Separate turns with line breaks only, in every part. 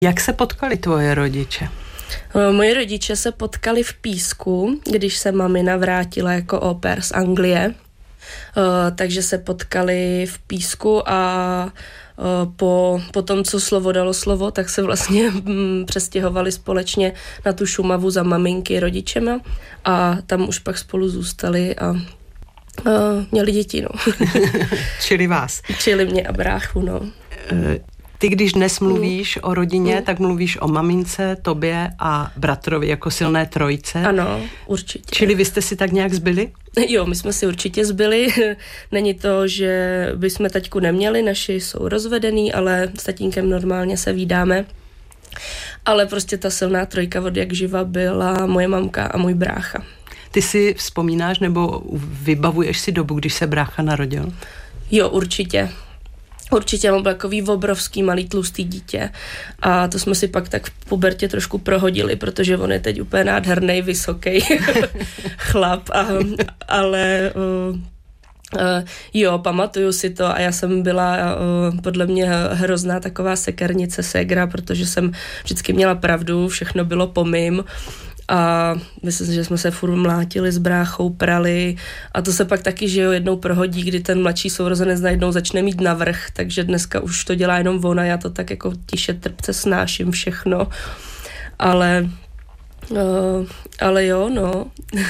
Jak se potkali tvoje rodiče?
Moji rodiče se potkali v Písku, když se mamina vrátila jako au pair z Anglie. Takže se potkali v Písku a po tom, co slovo dalo slovo, tak se vlastně přestěhovali společně na tu Šumavu za maminky rodičema a tam už pak spolu zůstali a měli děti, no.
Čili vás.
Čili mě a bráchu, no.
Ty, když dnes mluvíš o rodině, tak mluvíš o mamince, tobě a bratrovi jako silné trojce.
Ano, určitě.
Čili vy jste si tak nějak zbyli?
Jo, my jsme si určitě zbyli. Není to, že bychom taťku neměli, naši jsou rozvedený, ale s tatínkem normálně se vídáme. Ale prostě ta silná trojka od jak živa byla moje mamka a můj brácha.
Ty si vzpomínáš nebo vybavuješ si dobu, když se brácha narodil?
Jo, určitě. Určitě mám takový obrovský malý tlustý dítě a to jsme si pak tak v pubertě trošku prohodili, protože on je teď úplně nádherný, vysoký chlap, ale jo, pamatuju si to a já jsem byla podle mě hrozná taková sekernice ségra, protože jsem vždycky měla pravdu, všechno bylo po mým. A myslím, že jsme se furt mlátili s bráchou, prali a to se pak taky, že jo, jednou prohodí, kdy ten mladší sourozenec najednou začne mít navrch, takže dneska už to dělá jenom on a já to tak jako tiše trpce snáším všechno, ale jo, no.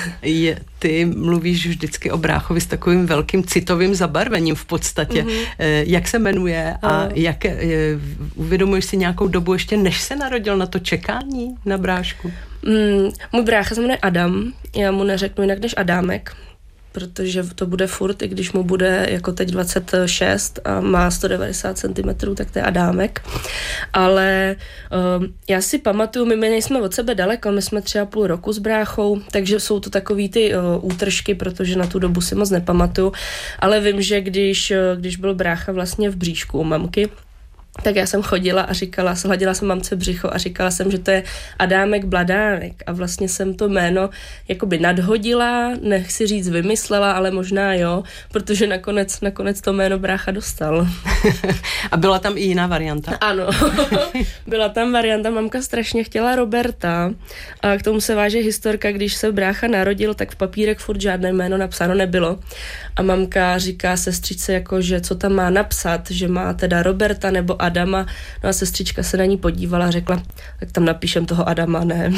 Ty mluvíš vždycky o bráchovi s takovým velkým citovým zabarvením v podstatě. Jak se jmenuje a uvědomuješ si nějakou dobu ještě, než se narodil, na to čekání na brášku?
Můj brácha se jmenuje Adam, já mu neřeknu jinak než Adámek, protože to bude furt, i když mu bude jako teď 26 a má 190 cm, tak to je Adámek. Ale já si pamatuju, my nejsme od sebe daleko, my jsme 3,5 roku s bráchou, takže jsou to takový ty útržky, protože na tu dobu si moc nepamatuju, ale vím, že když byl brácha vlastně v bříšku u mamky, tak já jsem chodila a hladila jsem mamce břicho a říkala jsem, že to je Adámek Bladánek a vlastně jsem to jméno jakoby nadhodila, nechci říct vymyslela, ale možná jo, protože nakonec to jméno brácha dostal.
A byla tam i jiná varianta?
Ano, byla tam varianta, mamka strašně chtěla Roberta a k tomu se váže historka, když se brácha narodil, tak v papírek furt žádné jméno napsáno nebylo a mamka říká sestřičce jako, že co tam má napsat, že má teda Roberta nebo Adama, no a sestřička se na ní podívala a řekla, tak tam napíšem toho Adama, ne.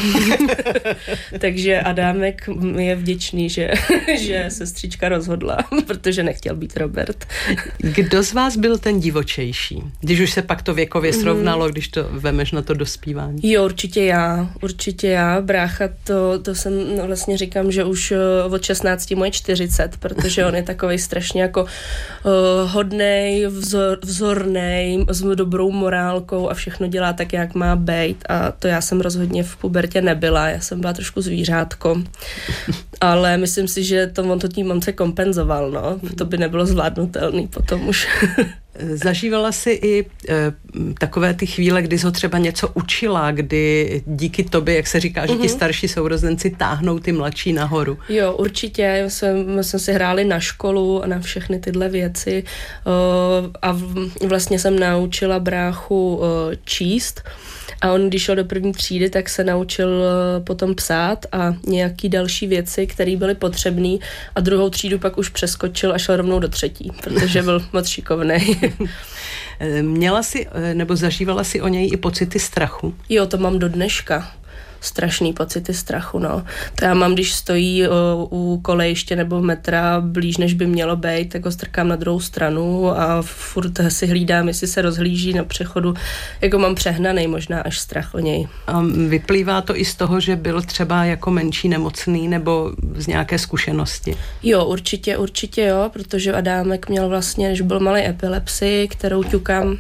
Takže Adámek je vděčný, že sestřička rozhodla, protože nechtěl být Robert.
Kdo z vás byl ten divočejší? Když už se pak to věkově srovnalo, když to vemeš na to dospívání. Jo,
určitě já. Brácha, to jsem vlastně říkám, že už od 16 moje 40, protože on je takovej strašně jako hodnej, vzornej, s dobrou morálkou a všechno dělá tak, jak má bejt a to já jsem rozhodně v pubertě nebyla, já jsem byla trošku zvířátko, ale myslím si, že on to tím mamce kompenzoval, no, to by nebylo zvládnutelný potom už.
Zažívala jsi i takové ty chvíle, kdy jsi ho třeba něco učila, kdy díky tobě, jak se říká, že ti starší sourozenci táhnou ty mladší nahoru? Jo,
určitě. Jsme si hráli na školu a na všechny tyhle věci a vlastně jsem naučila bráchu číst. A on, když šel do první třídy, tak se naučil potom psát a nějaký další věci, které byly potřebné a druhou třídu pak už přeskočil a šel rovnou do třetí, protože byl moc šikovnej.
Měla jsi, nebo zažívala si o něj i pocity strachu?
Jo, to mám do dneška. Strašný pocity strachu, no. To já mám, když stojí u kolejiště nebo metra blíž, než by mělo být, tak ho strkám na druhou stranu a furt si hlídám, jestli se rozhlíží na přechodu. Jako mám přehnaný možná až strach o něj.
A vyplývá to i z toho, že byl třeba jako menší nemocný nebo z nějaké zkušenosti?
Jo, určitě jo, protože Adámek měl vlastně, když byl malý epilepsii, kterou ťukám,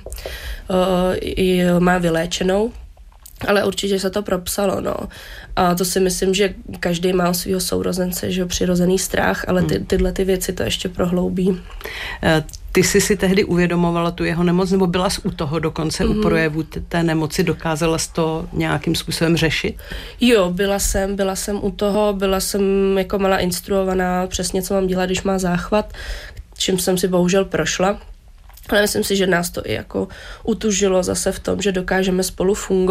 má vyléčenou. Ale určitě se to propsalo, no. A to si myslím, že každý má svýho sourozence, že jo, přirozený strach, ale tyhle ty věci to ještě prohloubí.
Ty jsi si tehdy uvědomovala tu jeho nemoc, nebo byla jsi u toho dokonce u projevu té nemoci, dokázala jsi to nějakým způsobem řešit?
Jo, byla jsem u toho, byla jsem jako malá instruovaná přesně, co mám dělat, když má záchvat, čím jsem si bohužel prošla. Ale myslím si, že nás to i jako utužilo zase v tom, že dokážeme spolu fungovat.